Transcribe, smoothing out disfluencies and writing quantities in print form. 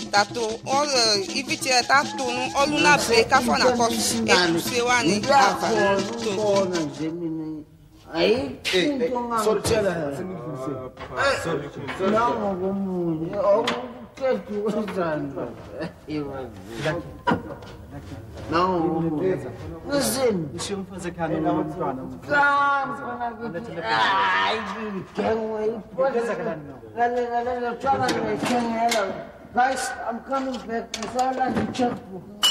tato all ivite tato no oluna be ka for na course e se wa ni to aí sorry não como eu que tu usando não listen deixa eu fazer canal no plano ai que aí pode galera guys I'm coming back. It's all like a checkbook.